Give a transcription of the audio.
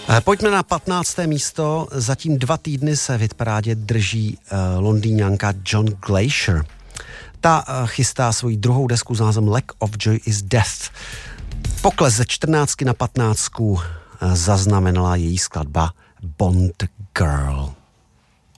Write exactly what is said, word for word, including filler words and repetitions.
Pojďme na patnácté místo. Zatím dva týdny se v hitparádě drží uh, Londýňanka John Glacier. Ta uh, chystá svoji druhou desku s názvem Lack of Joy is Death. Pokles ze čtrnáctky na patnáctku uh, zaznamenala její skladba Bond Girl.